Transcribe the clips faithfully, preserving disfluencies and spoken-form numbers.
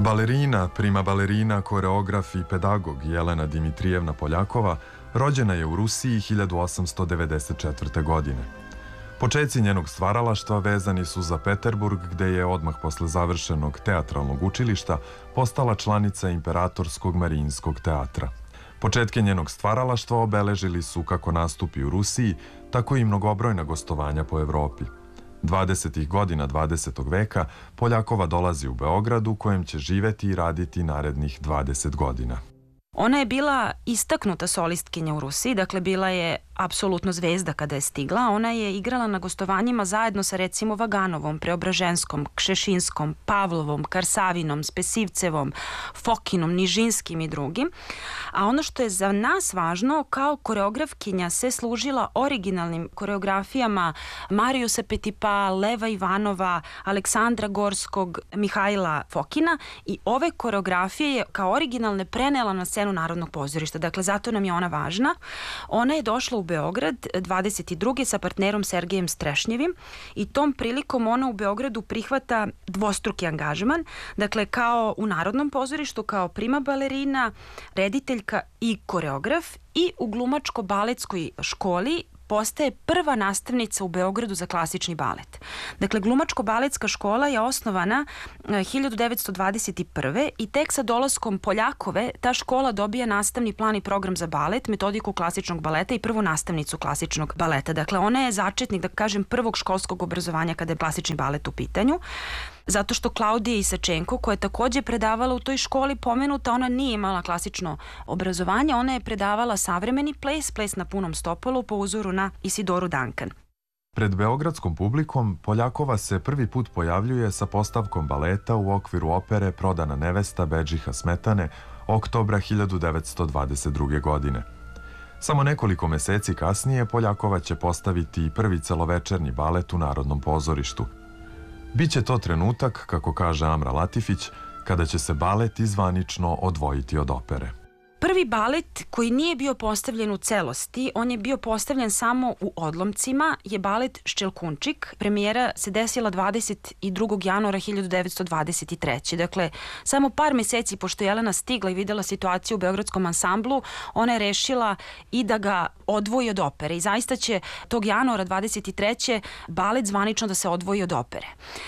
Balerina, prima balerina, koreograf i pedagog Jelena Dimitrijevna Poljakova rođena je u Rusiji hiljadu osamsto devedeset četvrte. godine. Počeci njenog stvaralaštva vezani su za Peterburg, gde je odmah posle završenog teatralnog učilišta postala članica Imperatorskog Marijinskog teatra. Početke njenog stvaralaštva obeležili su kako nastupi u Rusiji, tako i mnogobrojna gostovanja po Evropi. dvadesetih godina dvadesetog veka Poljakova dolazi u Beograd, u kojem će živeti i raditi narednih dvadeset godina. Ona je bila istaknuta solistkinja u Rusiji, dakle bila je apsolutno zvezda kada je stigla. Ona je igrala na gostovanjima zajedno sa recimo Vaganovom, Preobraženskom, Kšešinskom, Pavlovom, Karsavinom, Spesivcevom, Fokinom, Nižinskim i drugim. A ono što je za nas važno, kao koreografkinja se služila originalnim koreografijama Mariusa Petipa, Leva Ivanova, Aleksandra Gorskog, Mihajla Fokina i ove koreografije je kao originalne prenela na scenu Narodnog pozorišta. Dakle, zato nam je ona važna. Ona je došla u Beograd dvadeset druge sa partnerom Sergejem Strešnjevim i tom prilikom ona u Beogradu prihvata dvostruki angažman, dakle kao u Narodnom pozorištu, kao prima balerina, rediteljka i koreograf i u glumačko-baletskoj školi postaje prva nastavnica u Beogradu za klasični balet. Dakle, glumačko-baletska škola je osnovana hiljadu devetsto dvadeset prve. i tek sa dolaskom Poljakove ta škola dobija nastavni plan i program za balet, metodiku klasičnog baleta i prvu nastavnicu klasičnog baleta. Dakle, ona je začetnik, da kažem, prvog školskog obrazovanja kada je klasični balet u pitanju. Zato što Klaudija Isačenko, koja je takođe predavala u toj školi pomenuta, ona nije imala klasično obrazovanje, ona je predavala savremeni ples, ples na punom stopolu po uzoru na Isidoru Duncan. Pred beogradskom publikom Poljakova se prvi put pojavljuje sa postavkom baleta u okviru opere Prodana nevesta Bedžiha Smetane oktobra hiljadu devetsto dvadeset druge. godine. Samo nekoliko meseci kasnije Poljakova će postaviti prvi celovečernji balet u Narodnom pozorištu. Biće to trenutak, kako kaže Amra Latifić, kada će se balet izvanično odvojiti od opere. Prvi balet koji nije bio postavljen u celosti, on je bio postavljen samo u odlomcima, je balet Ščelkunčik. Premijera se desila dvadeset drugog januara hiljadu devetsto dvadeset treće. Dakle, samo par meseci pošto je Jelena stigla i videla situaciju u beogradskom ansamblu, ona je rešila i da ga odvoji od opere. I zaista će tog januara dvadeset treće balet zvanično da se odvoji od opere.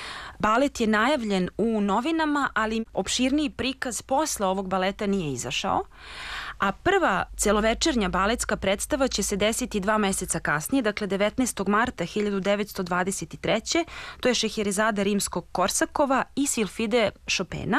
Balet je najavljen u novinama, ali opširniji prikaz posle ovog baleta nije izašao. A prva celovečernja baletska predstava će se desiti dva meseca kasnije, dakle devetnaestog marta hiljadu devetsto dvadeset treće. To je Šeherezada rimskog Korsakova i Silfide Šopena.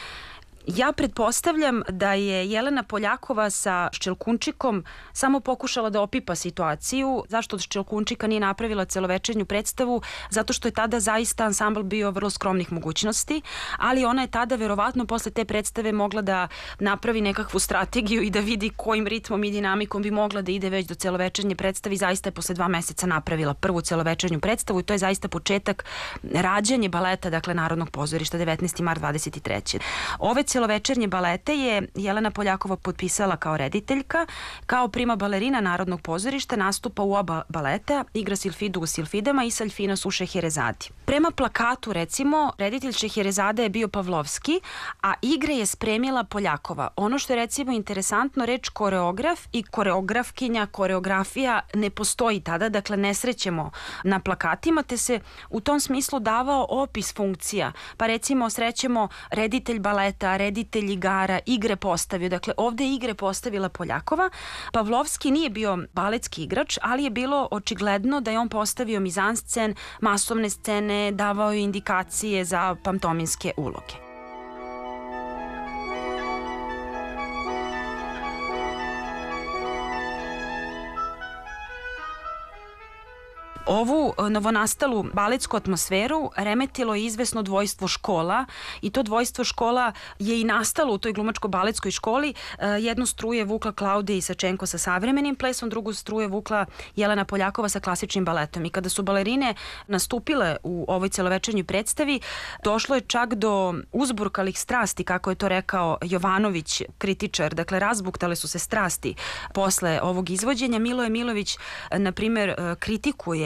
Ja pretpostavljam da je Jelena Poljakova sa Ščelkunčikom samo pokušala da opipa situaciju. Zašto od Ščelkunčika nije napravila celovečernju predstavu? Zato što je tada zaista ansambl bio vrlo skromnih mogućnosti, ali ona je tada verovatno posle te predstave mogla da napravi nekakvu strategiju i da vidi kojim ritmom i dinamikom bi mogla da ide već do celovečernje predstave. Zaista je posle dva meseca napravila prvu celovečernju predstavu i to je zaista početak rađanja baleta, dakle Narodnog pozorišta, devetnaesti mart dvadeset treće. Ove celovečernje balete je Jelena Poljakova potpisala kao rediteljka, kao prima balerina Narodnog pozorišta, nastupa u oba baleta, igra Silfidu u Silfidama i Salfinos u Šeherezadi. Prema plakatu, recimo, reditelj Šeherezade je bio Pavlovski, a igre je spremila Poljakova. Ono što je, recimo, interesantno, reč koreograf i koreografkinja, koreografija ne postoji tada, dakle ne srećemo na plakatima, te se u tom smislu davao opis funkcija. Pa recimo srećemo reditelj baleta, reditelj igara, igre postavio. Dakle, ovde je igre postavila Poljakova. Pavlovski nije bio baletski igrač, ali je bilo očigledno da je on postavio mizanscen, masovne scene, davao je indikacije za pantominske uloge. Ovu novonastalu baletsku atmosferu remetilo je izvesno dvojstvo škola i to dvojstvo škola je i nastalo u toj glumačko-baletskoj školi. Jednu struju je vukla Klaudija Isačenko sa savremenim plesom, drugu struju je vukla Jelena Poljakova sa klasičnim baletom. I kada su balerine nastupile u ovoj celovečernjoj predstavi, došlo je čak do uzburkalih strasti, kako je to rekao Jovanović, kritičar. Dakle, razbuktale su se strasti posle ovog izvođenja. Miloje Milović, na primjer, kritikuje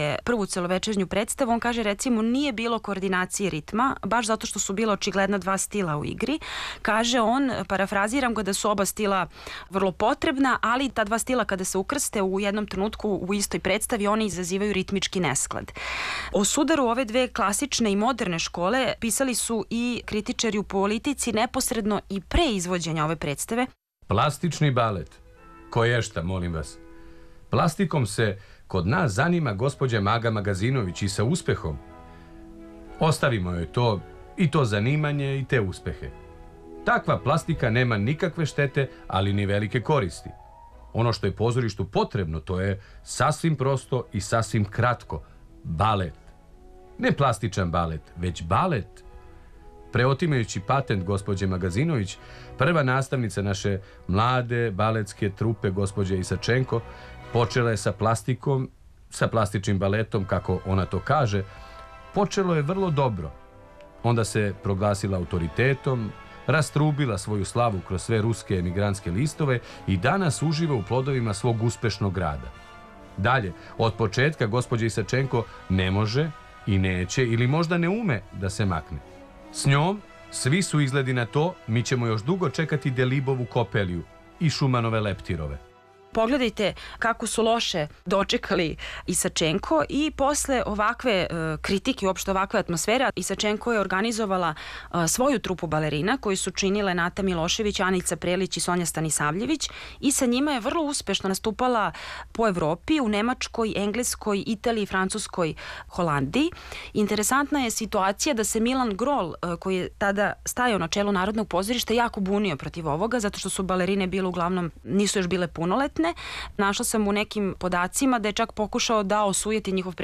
je prvu celovečernju predstavu, on kaže recimo nije bilo koordinacije ritma, baš zato što su bila očigledna dva stila u igri. Kaže on, parafraziram ga, da su oba stila vrlo potrebna, ali ta dva stila kada se ukrste u jednom trenutku u istoj predstavi, oni izazivaju ritmički nesklad. O sudaru ove dve klasične i moderne škole pisali su i kritičari u politici neposredno i pre izvođenja ove predstave. Plastični balet. Koješta, molim vas. Plastikom se kod nas zanima gospođa Maga Magazinović i sa uspehom. Ostavimo joj to, i to zanimanje i te uspehe. Takva plastika nema nikakve štete, ali ni velike koristi. Ono što je pozorištu potrebno, to je sasvim prosto i sasvim kratko. Balet. Ne plastičan balet, već balet. Preotimajući patent gospođe Magazinović, prva nastavnica naše mlade baletske trupe, gospođe Isačenko, počela je sa plastikom, sa plastičnim baletom, kako ona to kaže. Počelo je vrlo dobro. Onda se proglasila autoritetom, rastrubila svoju slavu kroz sve ruske emigrantske listove i danas uživa u plodovima svog uspešnog rada. Dalje, od početka gospođa Isačenko ne može i neće ili možda ne ume da se makne. S njom svi su izgledi na to, mi ćemo još dugo čekati Delibovu Kopeliju i Šumanove Leptirove. Pogledajte kako su loše dočekali Isačenko i posle ovakve uh, kritike, uopšte ovakve atmosfere, Isačenko je organizovala uh, svoju trupu balerina koju su činile Nata Milošević, Anica Prelić i Sonja Stanisavljević i sa njima je vrlo uspešno nastupala po Evropi, u Nemačkoj, Engleskoj, Italiji, Francuskoj, Holandiji. Interesantna je situacija da se Milan Grol, uh, koji je tada stajao na čelu Narodnog pozorišta, jako bunio protiv ovoga, zato što su balerine bile uglavnom, nisu još bile punoletne. Našla sam u nekim podacima da je čak pokušao da osujeti njihov